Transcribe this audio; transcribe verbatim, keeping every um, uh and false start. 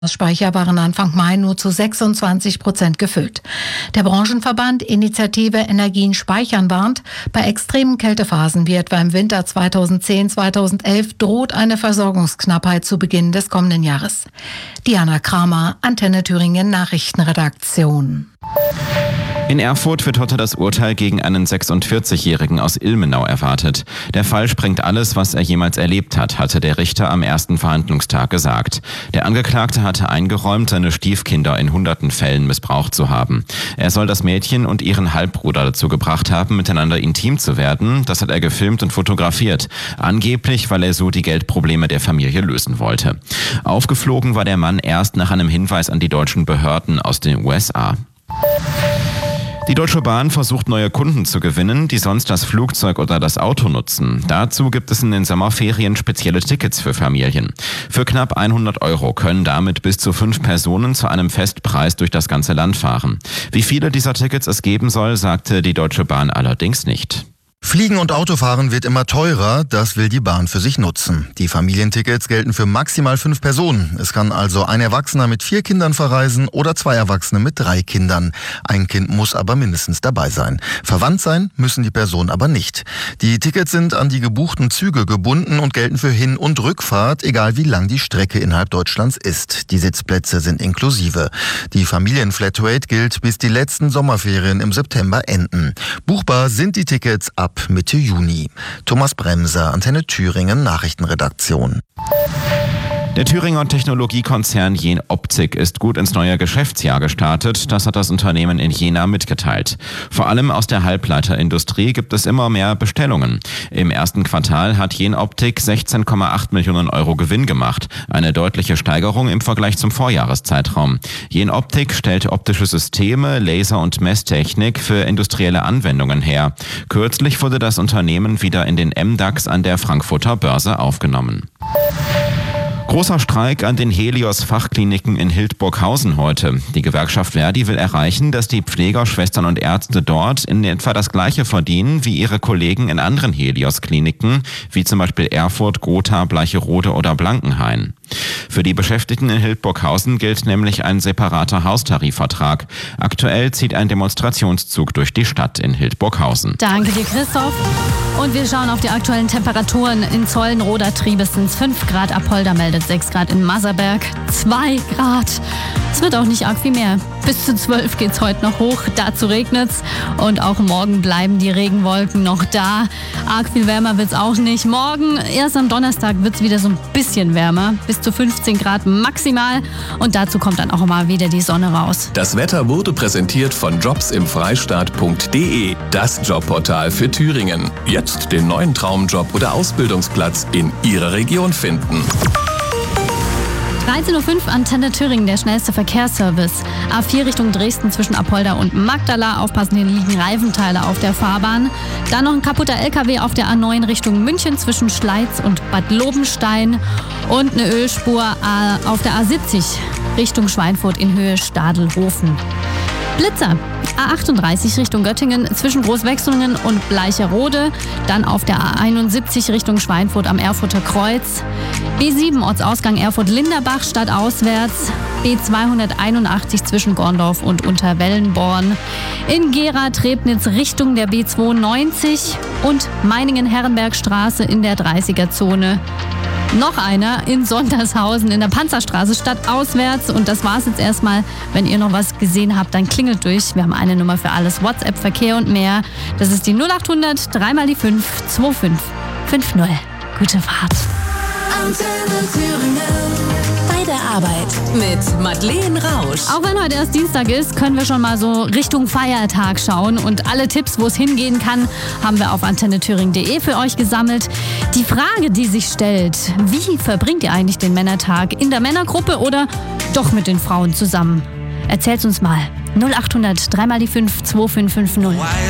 Speicher waren Anfang Mai nur zu sechsundzwanzig Prozent gefüllt. Der Branchenverband Initiative Energien speichern warnt, bei extremen Kältephasen wie etwa im Winter zweitausendzehn zweitausendelf droht eine Versorgungsknappheit zu Beginn des kommenden Jahres. Diana Kramer, Antenne Thüringen Nachrichtenredaktion. In Erfurt wird heute das Urteil gegen einen sechsundvierzigjährigen aus Ilmenau erwartet. Der Fall sprengt alles, was er jemals erlebt hat, hatte der Richter am ersten Verhandlungstag gesagt. Der Angeklagte hatte eingeräumt, seine Stiefkinder in hunderten Fällen missbraucht zu haben. Er soll das Mädchen und ihren Halbbruder dazu gebracht haben, miteinander intim zu werden. Das hat er gefilmt und fotografiert. Angeblich, weil er so die Geldprobleme der Familie lösen wollte. Aufgeflogen war der Mann erst nach einem Hinweis an die deutschen Behörden aus den U S A. Die Deutsche Bahn versucht, neue Kunden zu gewinnen, die sonst das Flugzeug oder das Auto nutzen. Dazu gibt es in den Sommerferien spezielle Tickets für Familien. Für knapp hundert Euro können damit bis zu fünf Personen zu einem Festpreis durch das ganze Land fahren. Wie viele dieser Tickets es geben soll, sagte die Deutsche Bahn allerdings nicht. Fliegen und Autofahren wird immer teurer, das will die Bahn für sich nutzen. Die Familientickets gelten für maximal fünf Personen. Es kann also ein Erwachsener mit vier Kindern verreisen oder zwei Erwachsene mit drei Kindern. Ein Kind muss aber mindestens dabei sein. Verwandt sein müssen die Personen aber nicht. Die Tickets sind an die gebuchten Züge gebunden und gelten für Hin- und Rückfahrt, egal wie lang die Strecke innerhalb Deutschlands ist. Die Sitzplätze sind inklusive. Die Familienflatrate gilt, bis die letzten Sommerferien im September enden. Buchbar sind die Tickets ab Mitte Juni. Thomas Bremser, Antenne Thüringen Nachrichtenredaktion. Der Thüringer Technologiekonzern Jenoptik ist gut ins neue Geschäftsjahr gestartet. Das hat das Unternehmen in Jena mitgeteilt. Vor allem aus der Halbleiterindustrie gibt es immer mehr Bestellungen. Im ersten Quartal hat Jenoptik sechzehn Komma acht Millionen Euro Gewinn gemacht. Eine deutliche Steigerung im Vergleich zum Vorjahreszeitraum. Jenoptik stellt optische Systeme, Laser- und Messtechnik für industrielle Anwendungen her. Kürzlich wurde das Unternehmen wieder in den M DAX an der Frankfurter Börse aufgenommen. Großer Streik an den Helios-Fachkliniken in Hildburghausen heute. Die Gewerkschaft Verdi will erreichen, dass die Pfleger, Schwestern und Ärzte dort in etwa das Gleiche verdienen wie ihre Kollegen in anderen Helios-Kliniken, wie zum Beispiel Erfurt, Gotha, Bleicherode oder Blankenhain. Für die Beschäftigten in Hildburghausen gilt nämlich ein separater Haustarifvertrag. Aktuell zieht ein Demonstrationszug durch die Stadt in Hildburghausen. Danke dir, Christoph. Und wir schauen auf die aktuellen Temperaturen. In Zollenroda Triebes sind es fünf Grad, Apolda meldet sechs Grad, in Maserberg zwei Grad. Es wird auch nicht arg viel mehr. Bis zu zwölf geht es heute noch hoch, dazu regnet's. Und auch morgen bleiben die Regenwolken noch da. Arg viel wärmer wird's auch nicht. Morgen, erst am Donnerstag, wird's wieder so ein bisschen wärmer. Bis zu fünfzehn Grad maximal. Und dazu kommt dann auch mal wieder die Sonne raus. Das Wetter wurde präsentiert von jobs im freistaat punkt de, das Jobportal für Thüringen. Jetzt den neuen Traumjob oder Ausbildungsplatz in Ihrer Region finden. dreizehn Uhr fünf, Antenne Thüringen, der schnellste Verkehrsservice. A vier Richtung Dresden zwischen Apolda und Magdala. Aufpassen, hier liegen Reifenteile auf der Fahrbahn. Dann noch ein kaputter L K W auf der A neun Richtung München zwischen Schleiz und Bad Lobenstein. Und eine Ölspur auf der A siebzig Richtung Schweinfurt in Höhe Stadelhofen. Blitzer. A achtunddreißig Richtung Göttingen zwischen Großwechslungen und Bleicherode. Dann auf der A einundsiebzig Richtung Schweinfurt am Erfurter Kreuz. B sieben Ortsausgang Erfurt-Linderbach stadtauswärts. B zweihunderteinundachtzig zwischen Gorndorf und Unterwellenborn. In Gera-Trebnitz Richtung der B zweiundneunzig. Und Meiningen-Herrenbergstraße in der dreißiger-Zone. Noch einer in Sondershausen in der Panzerstraße stadtauswärts. Und das war's jetzt erstmal. Wenn ihr noch was gesehen habt, dann klingelt durch. Wir haben eine Nummer für alles, WhatsApp, Verkehr und mehr. Das ist die null achthundert, dreimal die fünf, zwei fünf fünf null. Gute Fahrt. Antenne Thüringen. Bei der Arbeit mit Madeleine Rausch. Auch wenn heute erst Dienstag ist, können wir schon mal so Richtung Feiertag schauen. Und alle Tipps, wo es hingehen kann, haben wir auf antenne thüringen punkt de für euch gesammelt. Die Frage, die sich stellt: Wie verbringt ihr eigentlich den Männertag? In der Männergruppe oder doch mit den Frauen zusammen? Erzählt's uns mal. null achthundert, dreimal die fünf, zwei fünf fünf null.